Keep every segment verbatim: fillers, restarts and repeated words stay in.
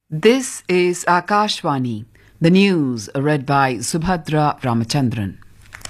This is Akashvani, the news read by Subhadra Ramachandran.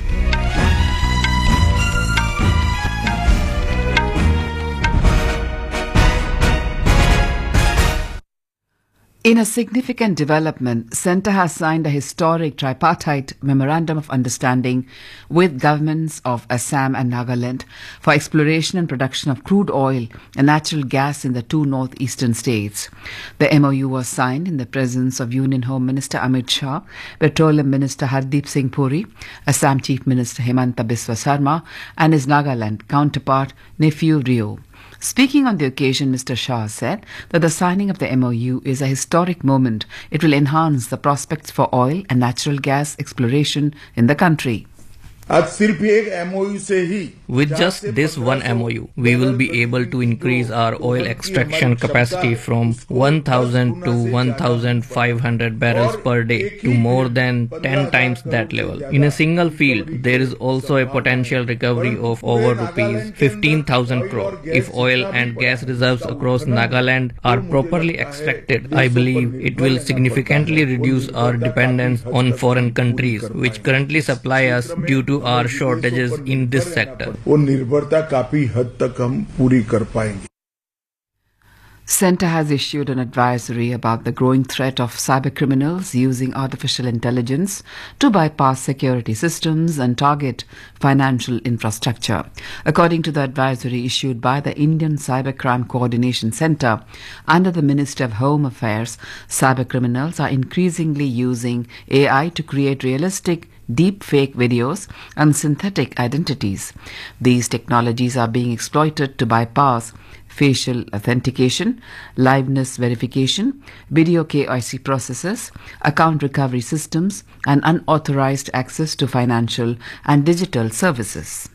In a significant development, Centre has signed a historic tripartite memorandum of understanding with governments of Assam and Nagaland for exploration and production of crude oil and natural gas in the two northeastern states. The M O U was signed in the presence of Union Home Minister Amit Shah, Petroleum Minister Hardeep Singh Puri, Assam Chief Minister Hemanta Biswa Sarma, and his Nagaland counterpart Nephew Rio. Speaking on the occasion, Mister Shah said that the signing of the M O U is a historic moment. It will enhance the prospects for oil and natural gas exploration in the country. With just this one M O U, we will be able to increase our oil extraction capacity from one thousand to one thousand five hundred barrels per day to more than ten times that level. In a single field, there is also a potential recovery of over rupees fifteen thousand crore. If oil and gas reserves across Nagaland are properly extracted, I believe it will significantly reduce our dependence on foreign countries, which currently supply us due to our shortages in this sector. Centre has issued an advisory about the growing threat of cybercriminals using artificial intelligence to bypass security systems and target financial infrastructure. According to the advisory issued by the Indian Cybercrime Coordination Centre under the Ministry of Home Affairs, cybercriminals are increasingly using A I to create realistic deep fake videos and synthetic identities. These technologies are being exploited to bypass facial authentication, liveness verification, video K Y C processes, account recovery systems, and unauthorized access to financial and digital services.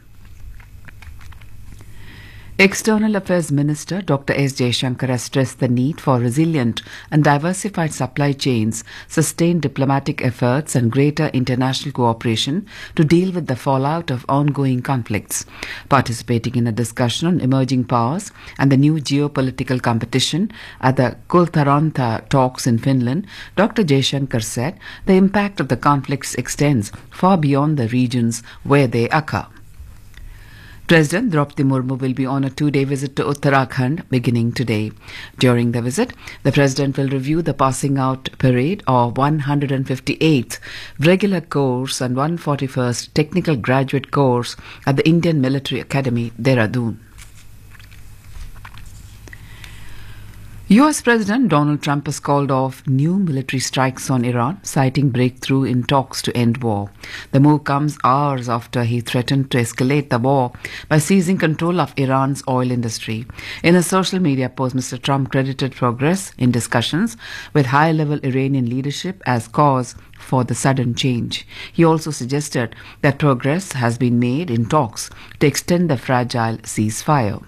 External Affairs Minister Doctor S. Jaishankar has stressed the need for resilient and diversified supply chains, sustained diplomatic efforts and greater international cooperation to deal with the fallout of ongoing conflicts. Participating in a discussion on emerging powers and the new geopolitical competition at the Kultaranta talks in Finland, Doctor Jaishankar said the impact of the conflicts extends far beyond the regions where they occur. President Draupadi Murmu will be on a two-day visit to Uttarakhand beginning today. During the visit, the President will review the passing out parade of one hundred fifty-eighth regular course and one hundred forty-first technical graduate course at the Indian Military Academy, Dehradun. U S President Donald Trump has called off new military strikes on Iran, citing breakthrough in talks to end war. The move comes hours after he threatened to escalate the war by seizing control of Iran's oil industry. In a social media post, Mister Trump credited progress in discussions with high-level Iranian leadership as cause for the sudden change. He also suggested that progress has been made in talks to extend the fragile ceasefire.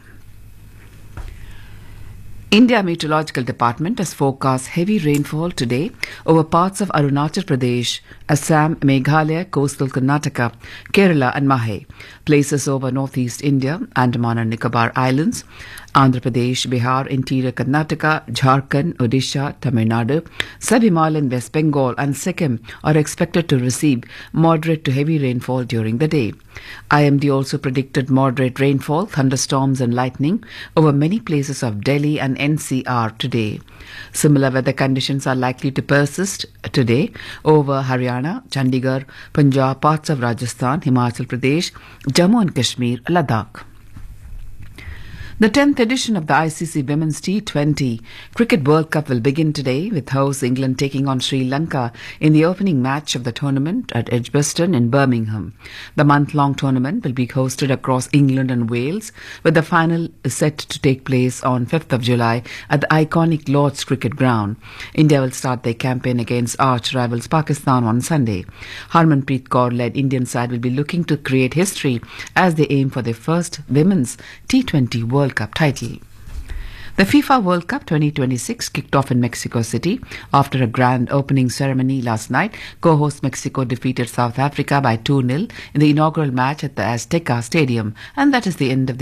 India Meteorological Department has forecast heavy rainfall today over parts of Arunachal Pradesh, Assam, Meghalaya, coastal Karnataka, Kerala and Mahe, places over northeast India, Andaman and Nicobar Islands, Andhra Pradesh, Bihar, interior Karnataka, Jharkhand, Odisha, Tamil Nadu, Sub-Himalayan West Bengal and Sikkim are expected to receive moderate to heavy rainfall during the day. I M D also predicted moderate rainfall, thunderstorms and lightning over many places of Delhi and N C R today. Similar weather conditions are likely to persist today over Haryana, Chandigarh, Punjab, parts of Rajasthan, Himachal Pradesh, Jammu and Kashmir, Ladakh. The tenth edition of the I C C Women's T twenty Cricket World Cup will begin today, with host England taking on Sri Lanka in the opening match of the tournament at Edgbaston in Birmingham. The month-long tournament will be hosted across England and Wales, with the final set to take place on fifth of July at the iconic Lord's Cricket Ground. India will start their campaign against arch rivals Pakistan on Sunday. Harmanpreet Kaur-led Indian side will be looking to create history as they aim for their first Women's T twenty World World Cup title. The FIFA World Cup twenty twenty-six kicked off in Mexico City after a grand opening ceremony last night. Co-host Mexico defeated South Africa by two nil in the inaugural match at the Azteca Stadium. And that is the end of the